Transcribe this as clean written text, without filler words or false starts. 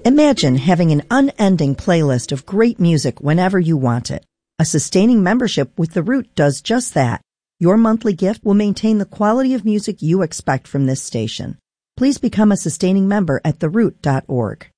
Imagine having an unending playlist of great music whenever you want it. A sustaining membership with The Root does just that. Your monthly gift will maintain the quality of music you expect from this station. Please become a sustaining member at theroot.org.